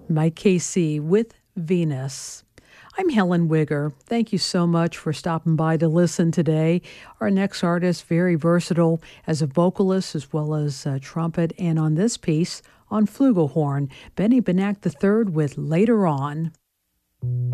Mike Casey with Venus. I'm Helen Wigger. Thank you so much for stopping by to listen today. Our next artist, very versatile as a vocalist as well as a trumpet, and on this piece, on flugelhorn, Benny Benack III with Later On.